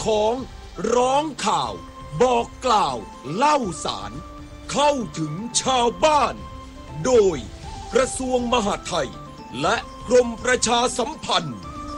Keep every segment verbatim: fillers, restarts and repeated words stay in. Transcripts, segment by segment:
ของร้องข่าวบอกกล่าวเล่าสารเข้าถึงชาวบ้านโดยกระทรวงมหาดไทยและกรมประชาสัมพันธ์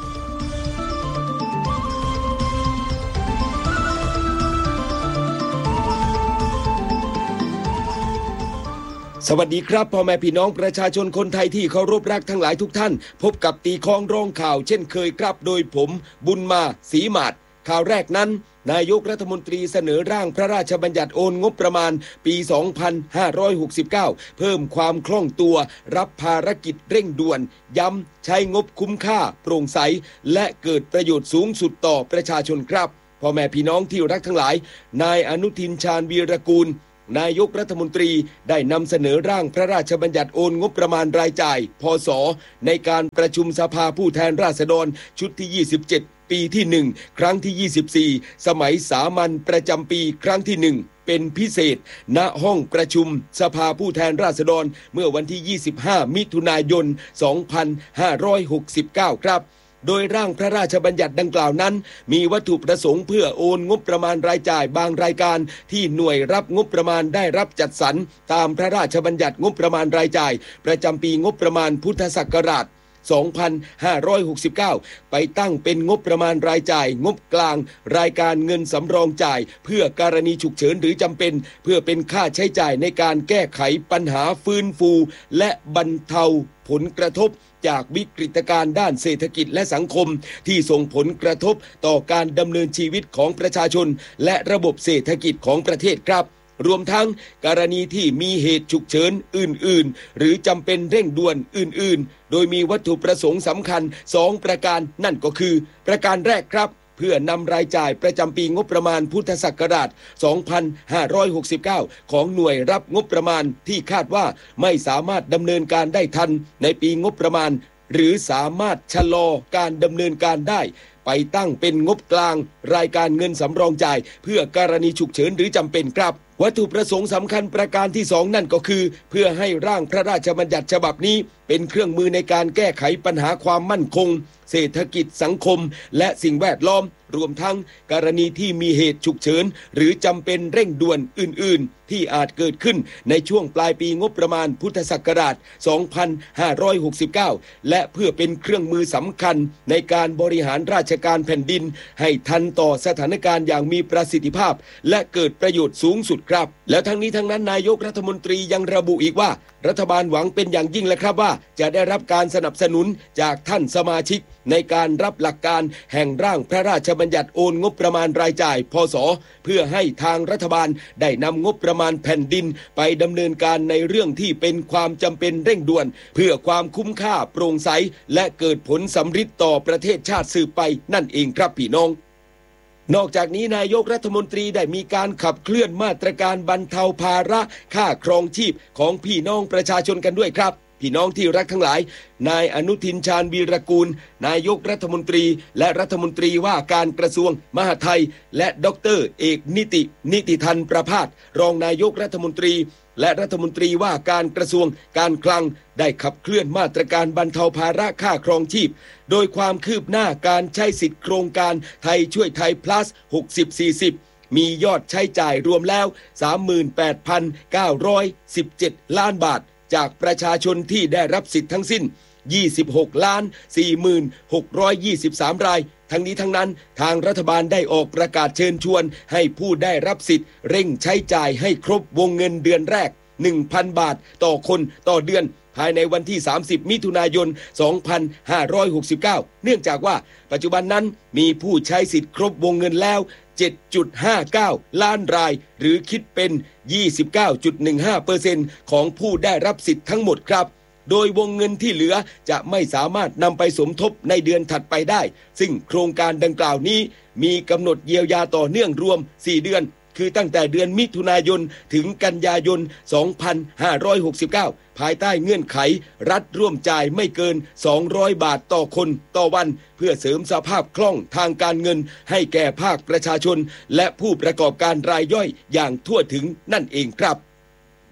สวัสดีครับพ่อแม่พี่น้องประชาชนคนไทยที่เคารพรักทั้งหลายทุกท่านพบกับตีคล้องร้องข่าวเช่นเคยครับโดยผมบุญมาศรีหมาดข่าวแรกนั้นนายกรัฐมนตรีเสนอร่างพระราชบัญญัติโอนงบประมาณปี สองพันห้าร้อยหกสิบเก้า เพิ่มความคล่องตัวรับภารกิจเร่งด่วนย้ำใช้งบคุ้มค่าโปร่งใสและเกิดประโยชน์สูงสุดต่อประชาชนครับพ่อแม่พี่น้องที่รักทั้งหลายนายอนุทินชาญวีรกูลนายกรัฐมนตรีได้นำเสนอร่างพระราชบัญญัติโอนงบประมาณรายจ่ายพ.ศ.ในการประชุมสภาผู้แทนราษฎรชุดที่ยี่สิบเจ็ดปีที่หนึ่งครั้งที่ยี่สิบสี่สมัยสามัญประจำปีครั้งที่หนึ่งเป็นพิเศษณห้องประชุมสภาผู้แทนราษฎรเมื่อวันที่ยี่สิบห้ามิถุนายนสองพันห้าร้อยหกสิบเก้าครับโดยร่างพระราชบัญญัติดังกล่าวนั้นมีวัตถุประสงค์เพื่อโอนงบประมาณรายจ่ายบางรายการที่หน่วยรับงบประมาณได้รับจัดสรรตามพระราชบัญญัติงบประมาณรายจ่ายประจำปีงบประมาณพุทธศักราชสองพันห้าร้อยหกสิบเก้าไปตั้งเป็นงบประมาณรายจ่ายงบกลางรายการเงินสำรองจ่ายเพื่อการณีฉุกเฉินหรือจำเป็นเพื่อเป็นค่าใช้จ่ายในการแก้ไขปัญหาฟื้นฟูและบรรเทาผลกระทบจากวิกฤตการณ์ด้านเศรษฐกิจและสังคมที่ส่งผลกระทบต่อการดำเนินชีวิตของประชาชนและระบบเศรษฐกิจของประเทศครับรวมทั้งกรณีที่มีเหตุฉุกเฉินอื่นๆหรือจำเป็นเร่งด่วนอื่นๆโดยมีวัตถุประสงค์สำคัญสองประการนั่นก็คือประการแรกครับเพื่อนำรายจ่ายประจำปีงบประมาณพุทธศักราชสองพันห้าร้อยหกสิบเก้าของหน่วยรับงบประมาณที่คาดว่าไม่สามารถดำเนินการได้ทันในปีงบประมาณหรือสามารถชะลอการดำเนินการได้ไปตั้งเป็นงบกลางรายการเงินสำรองจ่ายเพื่อกรณีฉุกเฉินหรือจำเป็นครับวัตถุประสงค์สำคัญประการที่สองนั่นก็คือเพื่อให้ร่างพระราชบัญญัติฉบับนี้เป็นเครื่องมือในการแก้ไขปัญหาความมั่นคงเศรษฐกิจสังคมและสิ่งแวดล้อมรวมทั้งกรณีที่มีเหตุฉุกเฉินหรือจำเป็นเร่งด่วนอื่นๆที่อาจเกิดขึ้นในช่วงปลายปีงบประมาณพุทธศักราชสองพันห้าร้อยหกสิบเก้าและเพื่อเป็นเครื่องมือสำคัญในการบริหารราชการแผ่นดินให้ทันต่อสถานการณ์อย่างมีประสิทธิภาพและเกิดประโยชน์สูงสุดครับแล้วทั้งนี้ทั้งนั้นนายกรัฐมนตรียังระบุอีกว่ารัฐบาลหวังเป็นอย่างยิ่งและครับว่าจะได้รับการสนับสนุนจากท่านสมาชิกในการรับหลักการแห่งร่างพระราชบัญญัติโอนงบประมาณรายจ่ายพ.ศ.เพื่อให้ทางรัฐบาลได้นำงบประมาณแผ่นดินไปดำเนินการในเรื่องที่เป็นความจำเป็นเร่งด่วนเพื่อความคุ้มค่าโปร่งใสและเกิดผลสำฤทธิ์ต่อประเทศชาติสืบไปนั่นเองครับพี่น้องนอกจากนี้นายกรัฐมนตรีได้มีการขับเคลื่อนมาตรการบรรเทาภาระค่าครองชีพของพี่น้องประชาชนกันด้วยครับพี่น้องที่รักทั้งหลายนายอนุทินชาญวีรกูลนายกรัฐมนตรีและรัฐมนตรีว่าการกระทรวงมหาดไทยและดร.เอกนิตินิติธันประภาสรองนายกรัฐมนตรีและรัฐมนตรีว่าการกระทรวงการคลังได้ขับเคลื่อนมาตรการบรรเทาภาระค่าครองชีพโดยความคืบหน้าการใช้สิทธิโครงการไทยช่วยไทย plus หกสิบ สี่สิบมียอดใช้จ่ายรวมแล้ว สามหมื่นแปดพันเก้าร้อยสิบเจ็ด ล้านบาทจากประชาชนที่ได้รับสิทธิ์ทั้งสิ้นยี่สิบหกล้านสี่หมื่นหกร้อยยี่สิบสาม รายทั้งนี้ทั้งนั้นทางรัฐบาลได้ออกประกาศเชิญชวนให้ผู้ได้รับสิทธิ์เร่งใช้จ่ายให้ครบวงเงินเดือนแรก หนึ่งพัน บาทต่อคนต่อเดือนภายในวันที่สามสิบมิถุนายนสองพันห้าร้อยหกสิบเก้าเนื่องจากว่าปัจจุบันนั้นมีผู้ใช้สิทธิ์ครบวงเงินแล้ว เจ็ดจุดห้าเก้า ล้านรายหรือคิดเป็น ยี่สิบเก้าจุดหนึ่งห้าเปอร์เซ็นต์ ของผู้ได้รับสิทธิ์ทั้งหมดครับโดยวงเงินที่เหลือจะไม่สามารถนำไปสมทบในเดือนถัดไปได้ซึ่งโครงการดังกล่าวนี้มีกำหนดเยียวยาต่อเนื่องรวมสี่เดือนคือตั้งแต่เดือนมิถุนายนถึงกันยายนสองพันห้าร้อยหกสิบเก้าภายใต้เงื่อนไขรัฐร่วมจ่ายไม่เกินสองร้อยบาทต่อคนต่อวันเพื่อเสริมสภาพคล่องทางการเงินให้แก่ภาคประชาชนและผู้ประกอบการรายย่อยอย่างทั่วถึงนั่นเองครับ ไป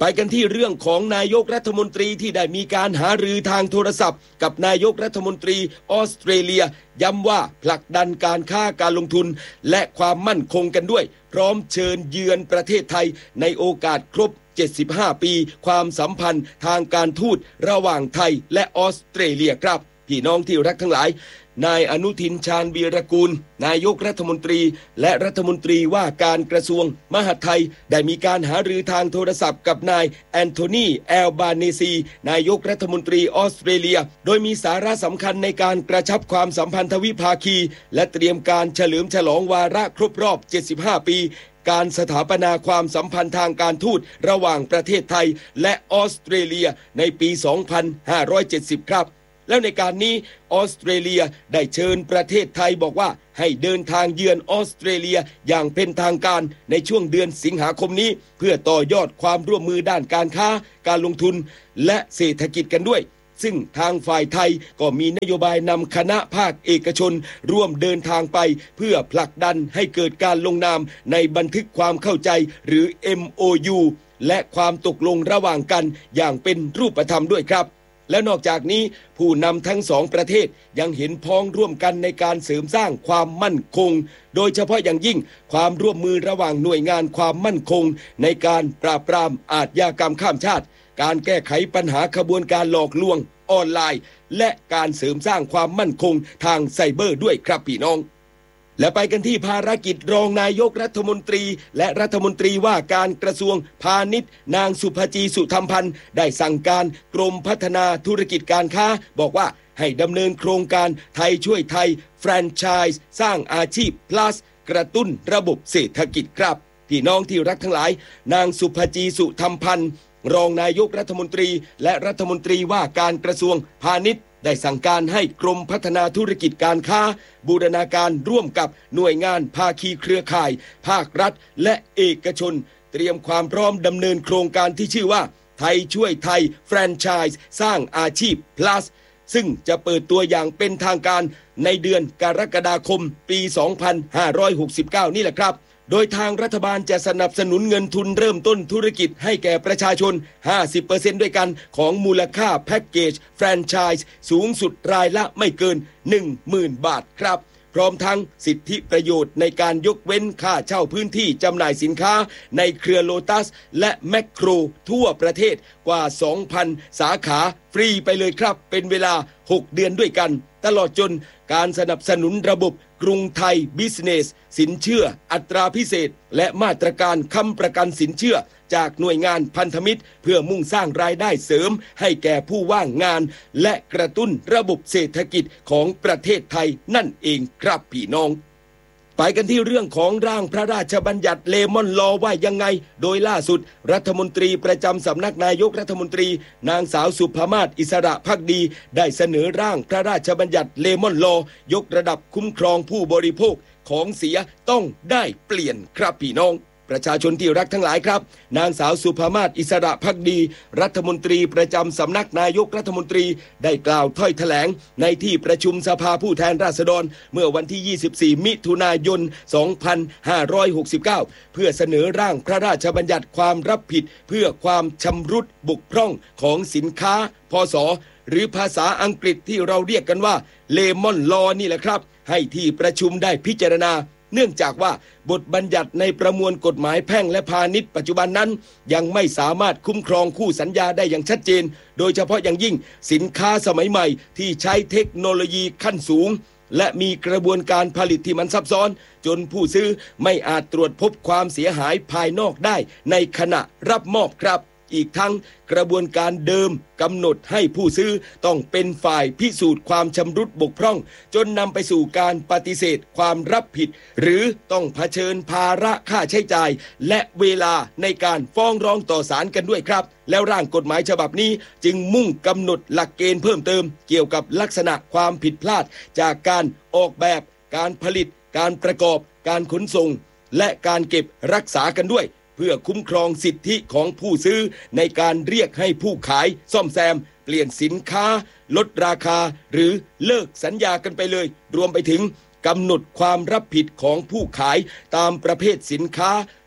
ไปกันที่เรื่องของนายกรัฐมนตรีที่ได้มีการหารือทางโทรศัพท์กับนายกรัฐมนตรีออสเตรเลียย้ำว่าผลักดันการค้าการลงทุนและความมั่นคงกันด้วยพร้อมเชิญเยือนประเทศไทยในโอกาสครบเจ็ดสิบห้าปีความสัมพันธ์ทางการทูตระหว่างไทยและออสเตรเลียครับพี่น้องที่รักทั้งหลายนายอนุทินชาญวีรกูลนายกรัฐมนตรีและรัฐมนตรีว่าการกระทรวงมหาดไทยได้มีการหารือทางโทรศัพท์กับนายแอนโทนีแอลบาเนซีนายกรัฐมนตรีออสเตรเลียโดยมีสาระสำคัญในการกระชับความสัมพันธวิภาคีและเตรียมการเฉลิมฉลองวาระครบรอบเจ็ดสิบห้าปีการสถาปนาความสัมพันธ์ทางการทูตระหว่างประเทศไทยและออสเตรเลียในปี สองพันห้าร้อยเจ็ดสิบ ครับแล้วในการนี้ออสเตรเลียได้เชิญประเทศไทยบอกว่าให้เดินทางเยือนออสเตรเลียอย่างเป็นทางการในช่วงเดือนสิงหาคมนี้เพื่อต่อยอดความร่วมมือด้านการค้าการลงทุนและเศรษฐกิจกันด้วยซึ่งทางฝ่ายไทยก็มีนโยบายนำคณะภาคเอกชนร่วมเดินทางไปเพื่อผลักดันให้เกิดการลงนามในบันทึกความเข้าใจหรือ เอ็ม โอ ยู และความตกลงระหว่างกันอย่างเป็นรูปธรรมด้วยครับและนอกจากนี้ผู้นำทั้งสองประเทศยังเห็นพ้องร่วมกันในการเสริมสร้างความมั่นคงโดยเฉพาะอย่างยิ่งความร่วมมือระหว่างหน่วยงานความมั่นคงในการปราบปรามอาชญากรรมข้ามชาติการแก้ไขปัญหาขบวนการหลอกลวงออนไลน์และการเสริมสร้างความมั่นคงทางไซเบอร์ด้วยครับพี่น้องและไปกันที่ภารกิจรองนายกรัฐมนตรีและรัฐมนตรีว่าการกระทรวงพาณิชย์นางสุภจีสุธรรมพันธ์ได้สั่งการกรมพัฒนาธุรกิจการค้าบอกว่าให้ดำเนินโครงการไทยช่วยไทยแฟรนไชส์สร้างอาชีพ plus กระตุ้นระบบเศรษฐกิจครับพี่น้องที่รักทั้งหลายนางสุภจีสุธรรมพันธ์รองนายกรัฐมนตรีและรัฐมนตรีว่าการกระทรวงพาณิชย์ได้สั่งการให้กรมพัฒนาธุรกิจการค้าบูรณาการร่วมกับหน่วยงานภาคีเครือข่ายภาครัฐและเอกชนเตรียมความพร้อมดำเนินโครงการที่ชื่อว่าไทยช่วยไทยแฟรนไชส์สร้างอาชีพ plus ซึ่งจะเปิดตัวอย่างเป็นทางการในเดือนกรกฎาคมปี สองพันห้าร้อยหกสิบเก้า นี่แหละครับโดยทางรัฐบาลจะสนับสนุนเงินทุนเริ่มต้นธุรกิจให้แก่ประชาชน ห้าสิบเปอร์เซ็นต์ ด้วยกันของมูลค่าแพ็กเกจแฟรนไชส์สูงสุดรายละไม่เกิน หนึ่งหมื่น บาทครับพร้อมทั้งสิทธิประโยชน์ในการยกเว้นค่าเช่าพื้นที่จำหน่ายสินค้าในเครือโลตัสและแมคโครทั่วประเทศกว่า สองพัน สาขาฟรีไปเลยครับเป็นเวลาหกเดือนด้วยกันตลอดจนการสนับสนุนระบบกรุงไทยบิสเนสสินเชื่ออัตราพิเศษและมาตรการค้ำประกันสินเชื่อจากหน่วยงานพันธมิตรเพื่อมุ่งสร้างรายได้เสริมให้แก่ผู้ว่างงานและกระตุ้นระบบเศรษฐกิจของประเทศไทยนั่นเองครับพี่น้องไปกันที่เรื่องของร่างพระราชบัญญัติเลมอนลอว่ายังไงโดยล่าสุดรัฐมนตรีประจำสำนักนายกรัฐมนตรีนางสาวสุภมาศอิสระภักดีได้เสนอร่างพระราชบัญญัติเลมอนลอยกระดับคุ้มครองผู้บริโภคของเสียต้องได้เปลี่ยนครับพี่น้องประชาชนที่รักทั้งหลายครับนางสาวสุภมาศอิสระภักดีรัฐมนตรีประจำสำนักนายกรัฐมนตรีได้กล่าวถ้อยแถลงในที่ประชุมสภาผู้แทนราษฎรเมื่อวันที่ยี่สิบสี่มิถุนายนสองพันห้าร้อยหกสิบเก้าเพื่อเสนอร่างพระราชบัญญัติความรับผิดเพื่อความชำรุดบกพร่องของสินค้าพศหรือภาษาอังกฤษที่เราเรียกกันว่าเลมอนลอนี่แหละครับให้ที่ประชุมได้พิจารณาเนื่องจากว่าบทบัญญัติในประมวลกฎหมายแพ่งและพาณิชย์ปัจจุบันนั้นยังไม่สามารถคุ้มครองคู่สัญญาได้อย่างชัดเจนโดยเฉพาะอย่างยิ่งสินค้าสมัยใหม่ที่ใช้เทคโนโลยีขั้นสูงและมีกระบวนการผลิตที่มันซับซ้อนจนผู้ซื้อไม่อาจตรวจพบความเสียหายภายนอกได้ในขณะรับมอบครับอีกทั้งกระบวนการเดิมกำหนดให้ผู้ซื้อต้องเป็นฝ่ายพิสูจน์ความชำรุดบกพร่องจนนำไปสู่การปฏิเสธความรับผิดหรือต้องเผชิญภาระค่าใช้จ่ายและเวลาในการฟ้องร้องต่อศาลกันด้วยครับแล้วร่างกฎหมายฉบับนี้จึงมุ่งกำหนดหลักเกณฑ์เพิ่มเติมเกี่ยวกับลักษณะความผิดพลาดจากการออกแบบการผลิตการประกอบการขนส่งและการเก็บรักษากันด้วยเพื่อคุ้มครองสิทธิของผู้ซื้อในการเรียกให้ผู้ขายซ่อมแซมเปลี่ยนสินค้าลดราคาหรือเลิกสัญญากันไปเลยรวมไปถึงกำหนดความรับผิดของผู้ขายตามประเภทสินค้า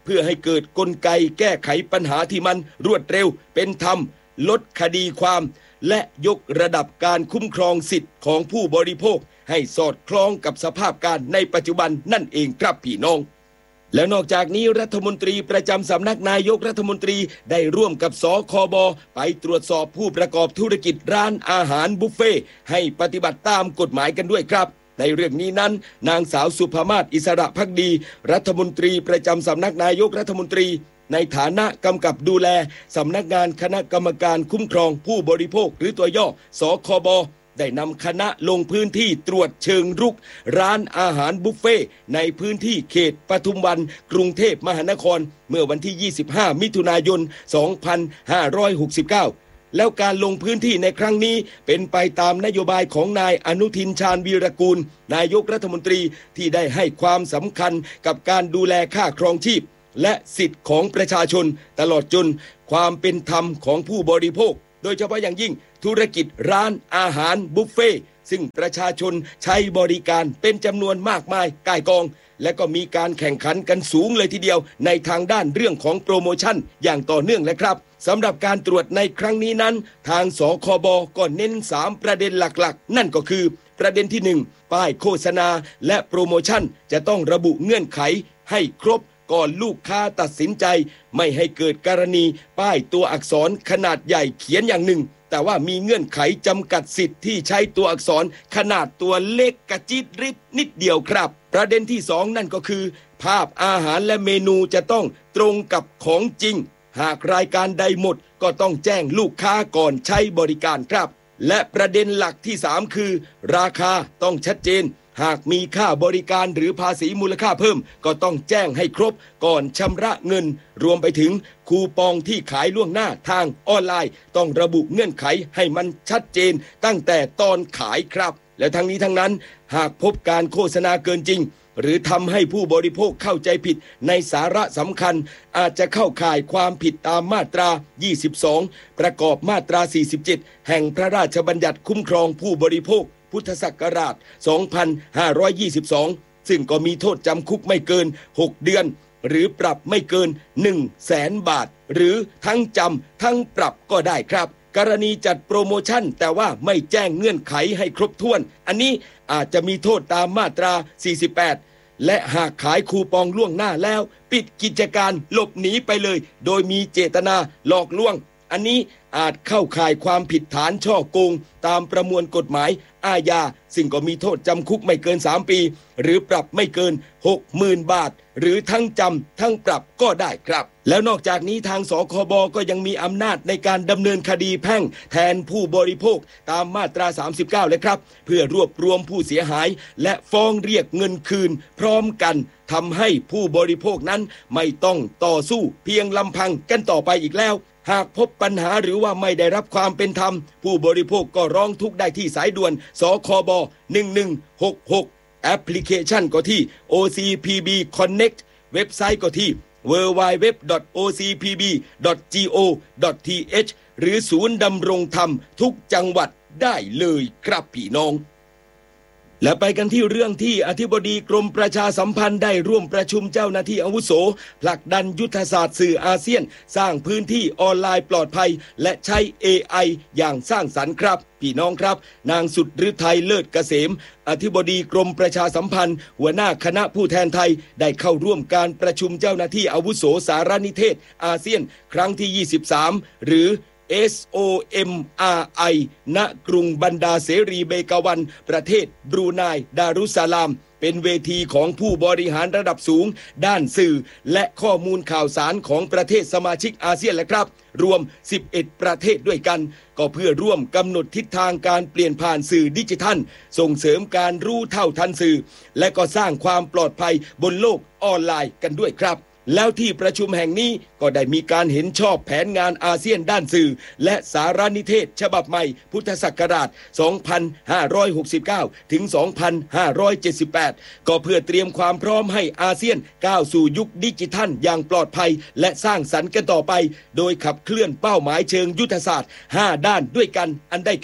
เพื่อให้เกิดกลไกแก้ไขปัญหาที่มันรวดเร็วเป็นธรรมลดคดีความและยกระดับการคุ้มครองสิทธิ์ของผู้บริโภคให้สอดคล้องกับสภาพการในปัจจุบันนั่นเองครับพี่น้องแล้วนอกจากนี้รัฐมนตรีประจำสำนักนายกรัฐมนตรีได้ร่วมกับสคบไปตรวจสอบผู้ประกอบธุรกิจร้านอาหารบุฟเฟ่ให้ปฏิบัติตามกฎหมายกันด้วยครับในเรื่องนี้นั้นนางสาวสุภามาศอิสระภักดีรัฐมนตรีประจำสำนักนายกรัฐมนตรีในฐานะกำกับดูแลสำนักงานคณะกรรมการคุ้มครองผู้บริโภคหรือตัวย่อสคบได้นำคณะลงพื้นที่ตรวจเชิงรุกร้านอาหารบุฟเฟ่ในพื้นที่เขตปทุมวันกรุงเทพมหานครเมื่อวันที่ยี่สิบห้ามิถุนายนสองพันห้าร้อยหกสิบเก้าแล้วการลงพื้นที่ในครั้งนี้เป็นไปตามนโยบายของนายอนุทินชาญวีรกูลนายกรัฐมนตรีที่ได้ให้ความสำคัญกับการดูแลค่าครองชีพและสิทธิของประชาชนตลอดจนความเป็นธรรมของผู้บริโภคโดยเฉพาะอย่างยิ่งธุรกิจร้านอาหารบุฟเฟ่ซึ่งประชาชนใช้บริการเป็นจำนวนมากมายก่ายกองและก็มีการแข่งขันกันสูงเลยทีเดียวในทางด้านเรื่องของโปรโมชั่นอย่างต่อเนื่องเลยครับสำหรับการตรวจในครั้งนี้นั้นทางสคบก็เน้นสามประเด็นหลักๆนั่นก็คือประเด็นที่หนึ่งป้ายโฆษณาและโปรโมชั่นจะต้องระบุเงื่อนไขให้ครบก่อนลูกค้าตัดสินใจไม่ให้เกิดกรณีป้ายตัวอักษรขนาดใหญ่เขียนอย่างหนึ่งแต่ว่ามีเงื่อนไขจำกัดสิทธิ์ที่ใช้ตัวอักษรขนาดตัวเล็กกระจิตริดนิดเดียวครับประเด็นที่สองนั่นก็คือภาพอาหารและเมนูจะต้องตรงกับของจริงหากรายการใดหมดก็ต้องแจ้งลูกค้าก่อนใช้บริการครับและประเด็นหลักที่สามคือราคาต้องชัดเจนหากมีค่าบริการหรือภาษีมูลค่าเพิ่มก็ต้องแจ้งให้ครบก่อนชำระเงินรวมไปถึงคูปองที่ขายล่วงหน้าทางออนไลน์ต้องระบุเงื่อนไขให้มันชัดเจนตั้งแต่ตอนขายครับและทั้งนี้ทั้งนั้นหากพบการโฆษณาเกินจริงหรือทำให้ผู้บริโภคเข้าใจผิดในสาระสำคัญอาจจะเข้าข่ายความผิดตามมาตรายี่สิบสองประกอบมาตราสี่สิบเจ็ดแห่งพระราชบัญญัติคุ้มครองผู้บริโภคพุทธศักราชสองพันห้าร้อยยี่สิบสองซึ่งก็มีโทษจำคุกไม่เกินหกเดือนหรือปรับไม่เกิน หนึ่งแสน บาทหรือทั้งจำทั้งปรับก็ได้ครับกรณีจัดโปรโมชั่นแต่ว่าไม่แจ้งเงื่อนไขให้ครบถ้วนอันนี้อาจจะมีโทษตามมาตราสี่สิบแปดและหากขายคูปองล่วงหน้าแล้วปิดกิจการหลบหนีไปเลยโดยมีเจตนาหลอกลวงอันนี้อาจเข้าข่ายความผิดฐานฉ้อโกงตามประมวลกฎหมายอาญาซึ่งก็มีโทษจำคุกไม่เกินสามปีหรือปรับไม่เกิน หกหมื่น บาทหรือทั้งจำทั้งปรับก็ได้ครับแล้วนอกจากนี้ทางสคบก็ยังมีอำนาจในการดำเนินคดีแพ่งแทนผู้บริโภคตามมาตราสามสิบเก้าเลยครับเพื่อรวบรวมผู้เสียหายและฟ้องเรียกเงินคืนพร้อมกันทำให้ผู้บริโภคนั้นไม่ต้องต่อสู้เพียงลำพังกันต่อไปอีกแล้วหากพบปัญหาหรือว่าไม่ได้รับความเป็นธรรมผู้บริโภคก็ร้องทุกข์ได้ที่สายด่วนสคบหนึ่งหนึ่งหกหกแอปพลิเคชันก็ที่ โอ ซี พี บี Connect เว็บไซต์ก็ที่ ดับเบิลยู ดับเบิลยู ดับเบิลยู ดอท โอ ซี พี บี ดอท จี โอ ดอท ที เอช หรือศูนย์ดำรงธรรมทุกจังหวัดได้เลยครับพี่น้องและไปกันที่เรื่องที่อธิบดีกรมประชาสัมพันธ์ได้ร่วมประชุมเจ้าหน้าที่อาวุโสผลักดันยุทธศาสตร์สื่ออาเซียนสร้างพื้นที่ออนไลน์ปลอดภัยและใช้ เอ ไอ อย่างสร้างสรรค์ครับพี่น้องครับนางสุดฤทัยเลิศเกษมอธิบดีกรมประชาสัมพันธ์หัวหน้าคณะผู้แทนไทยได้เข้าร่วมการประชุมเจ้าหน้าที่อาวุโสสารนิเทศอาเซียนครั้งที่ยี่สิบสามหรือเอส โอ เอ็ม อาร์ ไอ ณ กรุงบันดาเสรีเบกาวันประเทศบรูไนดารุสสลามเป็นเวทีของผู้บริหารระดับสูงด้านสื่อและข้อมูลข่าวสารของประเทศสมาชิกอาเซียนและครับรวมสิบเอ็ดประเทศด้วยกันก็เพื่อร่วมกำหนดทิศทางการเปลี่ยนผ่านสื่อดิจิทัลส่งเสริมการรู้เท่าทันสื่อและก็สร้างความปลอดภัยบนโลกออนไลน์กันด้วยครับแล้วที่ประชุมแห่งนี้ก็ได้มีการเห็นชอบแผนงานอาเซียนด้านสื่อและสารนิเทศฉบับใหม่พุทธศักราช สองพันห้าร้อยหกสิบเก้า ถึง สองพันห้าร้อยเจ็ดสิบแปด ก็เพื่อเตรียมความพร้อมให้อาเซียนก้าวสู่ยุคดิจิทัลอย่างปลอดภัยและสร้างสรรค์กันต่อไปโดยขับเคลื่อนเป้าหมายเชิงยุทธศาสตร์ห้าด้านด้วยกันอันได้แก่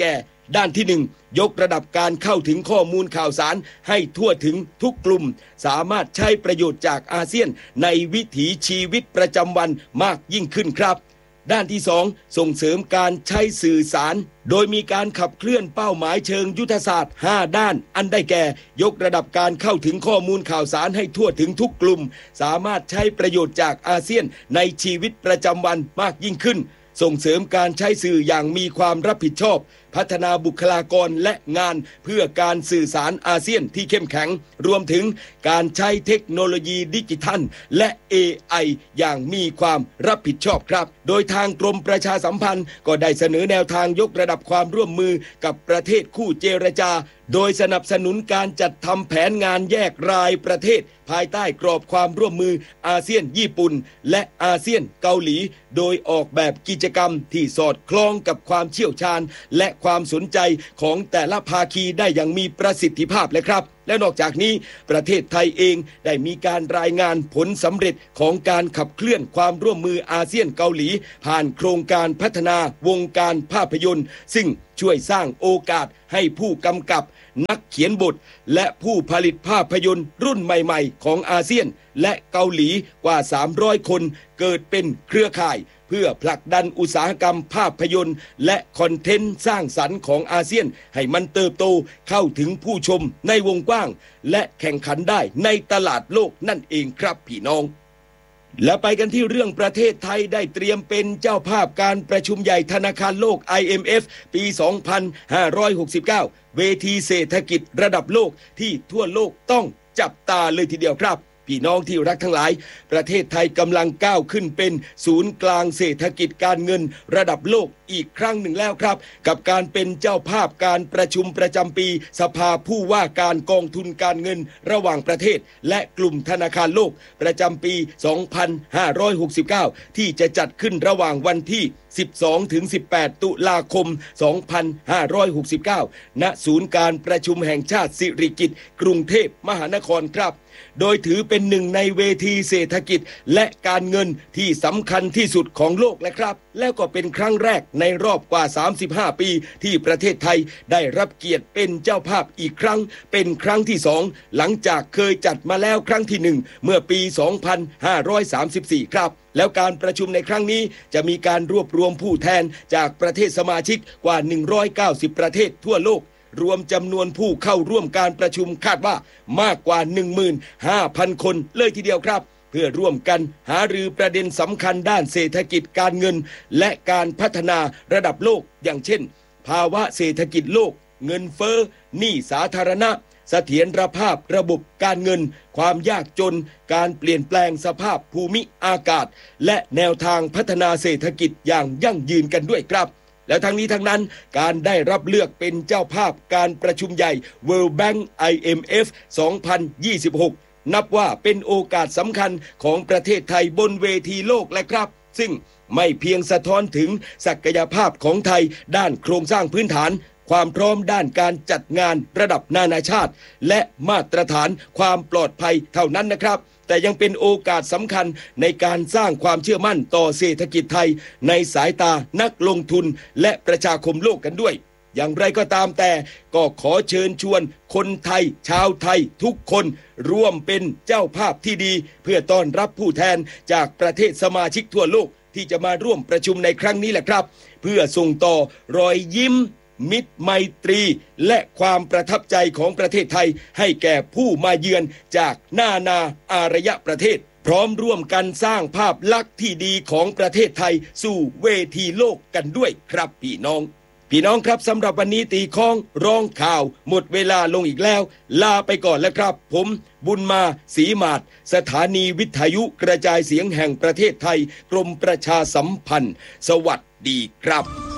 ด้านที่หนึ่งยกระดับการเข้าถึงข้อมูลข่าวสารให้ทั่วถึงทุกกลุ่มสามารถใช้ประโยชน์จากอาเซียนในวิถีชีวิตประจำวันมากยิ่งขึ้นครับด้านที่สองส่งเสริมการใช้สื่อสารโดยมีการขับเคลื่อนเป้าหมายเชิงยุทธศาสตร์ห้าด้านอันได้แก่ยกระดับการเข้าถึงข้อมูลข่าวสารให้ทั่วถึงทุกกลุ่มสามารถใช้ประโยชน์จากอาเซียนในชีวิตประจำวันมากยิ่งขึ้นส่งเสริมการใช้สื่ออย่างมีความรับผิดชอบพัฒนาบุคลากรและงานเพื่อการสื่อสารอาเซียนที่เข้มแข็งรวมถึงการใช้เทคโนโลยีดิจิทัลและ เอ ไอ อย่างมีความรับผิดชอบครับโดยทางกรมประชาสัมพันธ์ก็ได้เสนอแนวทางยกระดับความร่วมมือกับประเทศคู่เจรจาโดยสนับสนุนการจัดทำแผนงานแยกรายประเทศภายใต้กรอบความร่วมมืออาเซียนญี่ปุ่นและอาเซียนเกาหลีโดยออกแบบกิจกรรมที่สอดคล้องกับความเชี่ยวชาญและความสนใจของแต่ละภาคีได้อย่างมีประสิทธิภาพเลยครับและนอกจากนี้ประเทศไทยเองได้มีการรายงานผลสำเร็จของการขับเคลื่อนความร่วมมืออาเซียนเกาหลีผ่านโครงการพัฒนาวงการภาพยนตร์ซึ่งช่วยสร้างโอกาสให้ผู้กำกับนักเขียนบทและผู้ผลิตภาพยนตร์รุ่นใหม่ๆของอาเซียนและเกาหลีกว่าสามร้อยคนเกิดเป็นเครือข่ายเพื่อผลักดันอุตสาหกรรมภาพยนตร์และคอนเทนต์สร้างสรรค์ของอาเซียนให้มันเติบโตเข้าถึงผู้ชมในวงกว้างและแข่งขันได้ในตลาดโลกนั่นเองครับพี่น้องและไปกันที่เรื่องประเทศไทยได้เตรียมเป็นเจ้าภาพการประชุมใหญ่ธนาคารโลก ไอ เอ็ม เอฟ ปี สองพันห้าร้อยหกสิบเก้า เวทีเศรษฐกิจระดับโลกที่ทั่วโลกต้องจับตาเลยทีเดียวครับพี่น้องที่รักทั้งหลายประเทศไทยกำลังก้าวขึ้นเป็นศูนย์กลางเศรษฐกิจการเงินระดับโลกอีกครั้งหนึ่งแล้วครับกับการเป็นเจ้าภาพการประชุมประจำปีสภาผู้ว่าการกองทุนการเงินระหว่างประเทศและกลุ่มธนาคารโลกประจำปี สองพันห้าร้อยหกสิบเก้า ที่จะจัดขึ้นระหว่างวันที่สิบสองถึงสิบแปด ตุลาคม สองพันห้าร้อยหกสิบเก้า ณ ศูนย์การประชุมแห่งชาติสิริกิติ์กรุงเทพมหานครครับโดยถือเป็นหนึ่งในเวทีเศรษฐกิจและการเงินที่สำคัญที่สุดของโลกและครับแล้วก็เป็นครั้งแรกในรอบกว่าสามสิบห้าปีที่ประเทศไทยได้รับเกียรติเป็นเจ้าภาพอีกครั้งเป็นครั้งที่สองหลังจากเคยจัดมาแล้วครั้งที่หนึ่งเมื่อปี สองพันห้าร้อยสามสิบสี่ ครับแล้วการประชุมในครั้งนี้จะมีการรวบรวมผู้แทนจากประเทศสมาชิกกว่าหนึ่งร้อยเก้าสิบประเทศทั่วโลกรวมจำนวนผู้เข้าร่วมการประชุมคาดว่ามากกว่า หนึ่งหมื่นห้าพัน คนเลยทีเดียวครับเพื่อร่วมกันหารือประเด็นสำคัญด้านเศรษฐกิจการเงินและการพัฒนาระดับโลกอย่างเช่นภาวะเศรษฐกิจโลกเงินเฟ้อหนี้สาธารณะเสถียรภาพระบบการเงินความยากจนการเปลี่ยนแปลงสภาพภูมิอากาศและแนวทางพัฒนาเศรษฐกิจอย่างยั่งยืนกันด้วยครับและทั้งนี้ทั้งนั้นการได้รับเลือกเป็นเจ้าภาพการประชุมใหญ่ World Bank ไอ เอ็ม เอฟ สองพันยี่สิบหก นับว่าเป็นโอกาสสำคัญของประเทศไทยบนเวทีโลกและครับซึ่งไม่เพียงสะท้อนถึงศักยภาพของไทยด้านโครงสร้างพื้นฐานความพร้อมด้านการจัดงานระดับนานาชาติและมาตรฐานความปลอดภัยเท่านั้นนะครับแต่ยังเป็นโอกาสสำคัญในการสร้างความเชื่อมั่นต่อเศรษฐกิจไทยในสายตานักลงทุนและประชาคมโลกกันด้วยอย่างไรก็ตามแต่ก็ขอเชิญชวนคนไทยชาวไทยทุกคนร่วมเป็นเจ้าภาพที่ดีเพื่อต้อนรับผู้แทนจากประเทศสมาชิกทั่วโลกที่จะมาร่วมประชุมในครั้งนี้แหละครับเพื่อส่งต่อรอยยิ้มมิตรไมตรีและความประทับใจของประเทศไทยให้แก่ผู้มาเยือนจากนานาอารยประเทศพร้อมร่วมกันสร้างภาพลักษณ์ที่ดีของประเทศไทยสู่เวทีโลกกันด้วยครับพี่น้องพี่น้องครับสำหรับวันนี้ตีค้องร้องข่าวหมดเวลาลงอีกแล้วลาไปก่อนแล้วครับผมบุญมาศรีมาศสถานีวิทยุกระจายเสียงแห่งประเทศไทยกรมประชาสัมพันธ์สวัสดีครับ